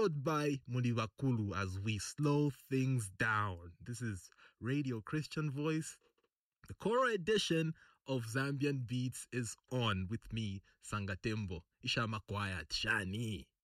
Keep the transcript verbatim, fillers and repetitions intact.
followed by Mulivakulu as we slow things down. This is Radio Christian Voice. The Koro edition of Zambian Beats is on with me, Sangatembo. Isha Makwaya Chani.